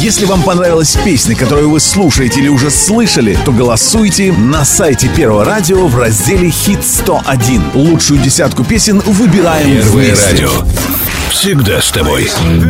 Если вам понравилась песня, которую вы слушаете или уже слышали, то голосуйте на сайте Первого радио в разделе «Хит 101». Лучшую десятку песен выбираем Первое вместе. радио. Всегда с тобой.